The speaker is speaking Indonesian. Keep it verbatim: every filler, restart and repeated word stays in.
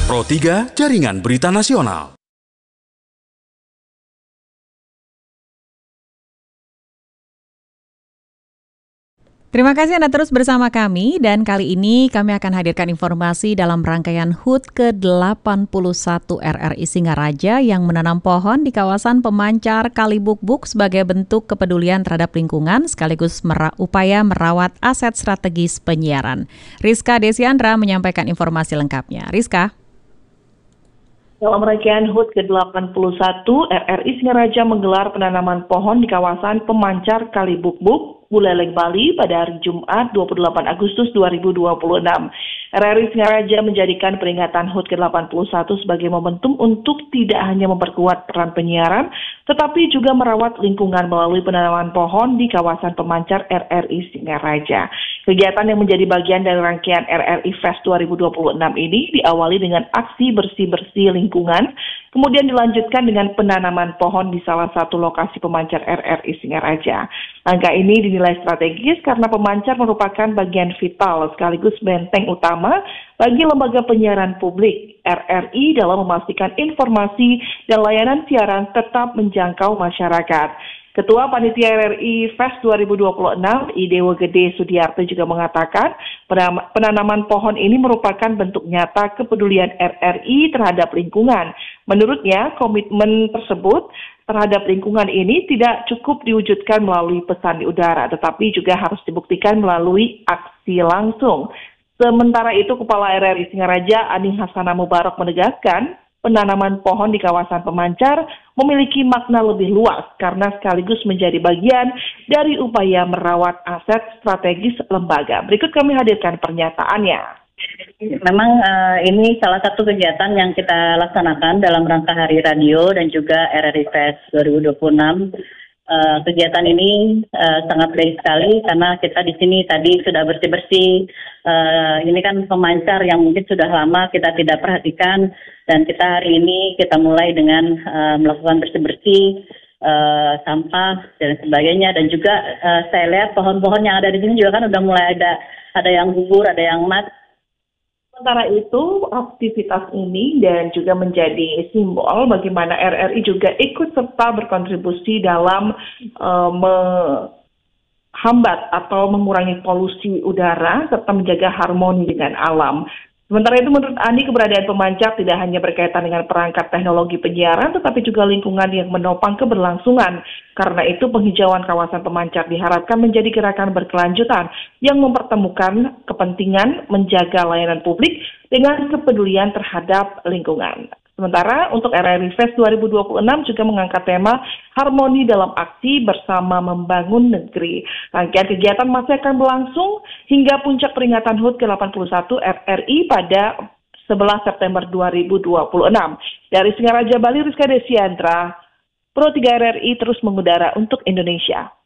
Pro tiga Jaringan Berita Nasional. Terima kasih Anda terus bersama kami, dan kali ini kami akan hadirkan informasi dalam rangkaian H U T ke delapan puluh satu R R I Singaraja yang menanam pohon di kawasan pemancar Kali Buk-Buk sebagai bentuk kepedulian terhadap lingkungan sekaligus mera- upaya merawat aset strategis penyiaran. Rizka Desiandra menyampaikan informasi lengkapnya. Rizka. Dalam rangkaian H U T ke delapan puluh satu, R R I Singaraja menggelar penanaman pohon di kawasan pemancar Kali Buk-Buk, Buleleng, Bali pada hari Jumat dua puluh delapan Agustus dua ribu dua puluh enam. R R I Singaraja menjadikan peringatan H U T ke delapan puluh satu sebagai momentum untuk tidak hanya memperkuat peran penyiaran, tetapi juga merawat lingkungan melalui penanaman pohon di kawasan pemancar R R I Singaraja. Kegiatan yang menjadi bagian dari rangkaian R R I Fest dua ribu dua puluh enam ini diawali dengan aksi bersih-bersih lingkungan, kemudian dilanjutkan dengan penanaman pohon di salah satu lokasi pemancar R R I Singaraja. Langkah ini dinilai strategis karena pemancar merupakan bagian vital sekaligus benteng utama bagi lembaga penyiaran publik R R I dalam memastikan informasi dan layanan siaran tetap menjangkau masyarakat. Ketua Panitia R R I Fest dua ribu dua puluh enam, Idewo Gede Sudiarto juga mengatakan penanaman pohon ini merupakan bentuk nyata kepedulian R R I terhadap lingkungan. Menurutnya, komitmen tersebut terhadap lingkungan ini tidak cukup diwujudkan melalui pesan di udara, tetapi juga harus dibuktikan melalui aksi langsung. Sementara itu, Kepala R R I Singaraja, Ani Hasana Mubarak menegaskan, penanaman pohon di kawasan pemancar memiliki makna lebih luas karena sekaligus menjadi bagian dari upaya merawat aset strategis lembaga. Berikut kami hadirkan pernyataannya. Memang uh, ini salah satu kegiatan yang kita laksanakan dalam rangka Hari Radio dan juga R R I Fest dua ribu dua puluh enam. Uh, kegiatan ini uh, sangat baik sekali karena kita di sini tadi sudah bersih-bersih. Uh, ini kan pemancar yang mungkin sudah lama kita tidak perhatikan, dan kita hari ini kita mulai dengan uh, melakukan bersih-bersih uh, sampah dan sebagainya, dan juga uh, saya lihat pohon-pohon yang ada di sini juga kan udah mulai ada ada yang gugur, ada yang mati. Sementara itu, aktivitas ini dan juga menjadi simbol bagaimana R R I juga ikut serta berkontribusi dalam uh, menghambat atau mengurangi polusi udara serta menjaga harmoni dengan alam. Sementara itu, menurut Ani, keberadaan pemancar tidak hanya berkaitan dengan perangkat teknologi penyiaran, tetapi juga lingkungan yang menopang keberlangsungan. Karena itu, penghijauan kawasan pemancar diharapkan menjadi gerakan berkelanjutan yang mempertemukan kepentingan menjaga layanan publik dengan kepedulian terhadap lingkungan. Sementara untuk R R I Fest dua ribu dua puluh enam juga mengangkat tema harmoni dalam aksi bersama membangun negeri. Rangkaian kegiatan masih akan berlangsung hingga puncak peringatan H U T ke delapan puluh satu R R I pada sebelas September dua ribu dua puluh enam. Dari Singaraja, Bali, Rizka Desiandra, Pro tiga R R I terus mengudara untuk Indonesia.